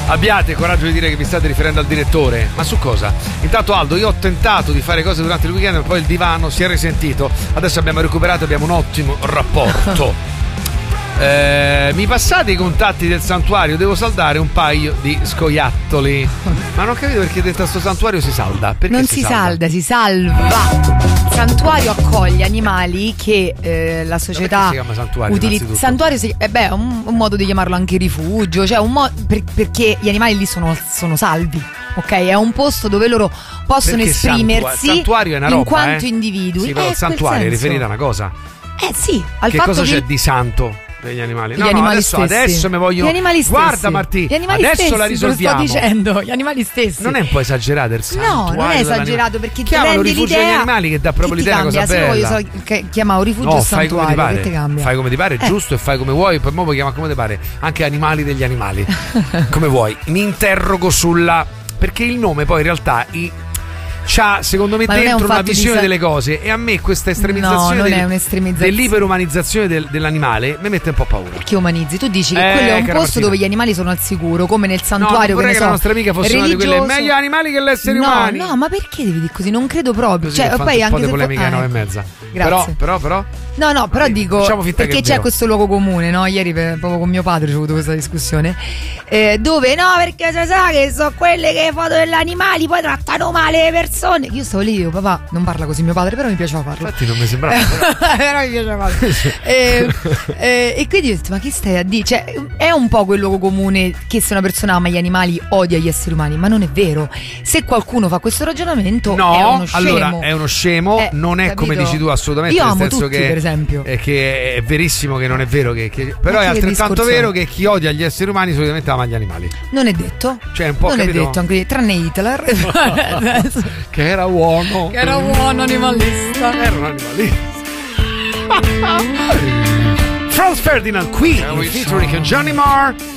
abbiate coraggio di dire che vi state riferendo al direttore. Ma su cosa? Intanto Aldo, io ho tentato di fare cose durante il weekend, ma poi il divano si è risentito. Adesso abbiamo recuperato, abbiamo un ottimo rapporto. Mi passate i contatti del santuario? Devo saldare un paio di scoiattoli. Ma non ho capito perché dentro sto santuario si salda. Perché non si salda, si salva. Il santuario accoglie animali che la società si chiama santuario, utilizza. Santuario è un modo di chiamarlo anche rifugio, cioè perché gli animali lì sono salvi. Ok, è un posto dove loro possono perché esprimersi santuario è una roba, in quanto individui. Sì, però il santuario è riferito a una cosa. Sì, al che fatto cosa c'è di santo degli animali? Gli animali adesso mi voglio. Gli animali stessi. Guarda Martì, adesso stessi, la risolviamo. Lo sto dicendo, gli animali stessi. Non è un po' esagerato il santuario? No, non è esagerato perché ti chiamano rendi rifugio l'idea. degli animali che dà proprio l'idea cosa bella. Se io chiamavo rifugio o santuario, che ti cambia? Fai come ti pare, giusto, e fai come vuoi, poi puoi chiamare come ti pare, anche animali degli animali. Come vuoi. Mi interrogo perché il nome poi in realtà c'ha secondo me dentro una visione delle cose, e a me questa estremizzazione dell'iperumanizzazione dell'animale mi mette un po' paura. Perché umanizzi? Tu dici che quello è un posto dove gli animali sono al sicuro, come nel santuario. No, non vorrei che la nostra amica fosse una di quelle meglio animali che gli esseri umani. No, ma perché devi dire così? Non credo proprio. Così, poi anche un po' di polemica alle 9:30. Grazie. Però però dico perché c'è questo luogo comune, no? Ieri proprio con mio padre ho avuto questa discussione dove perché si sa che sono quelle che foto degli animali poi trattano male le persone. Io stavo lì, io papà non parla così mio padre, però mi piaceva farlo. Infatti non mi sembrava però mi piaceva farlo. E quindi ho detto, ma che stai a dire? Cioè, è un po' quel luogo comune che se una persona ama gli animali odia gli esseri umani, ma non è vero. Se qualcuno fa questo ragionamento è uno scemo. Allora è uno scemo, non è come dici tu assolutamente. Io nel amo senso tutti, che, per esempio. Che è verissimo che non è vero però è altrettanto vero che chi odia gli esseri umani solitamente ama gli animali. Non è detto. Cioè un po' non capito? È detto anche tranne Hitler che era buono. Animalista. Era un animalista. Franz Ferdinand qui featuring Johnny Marr.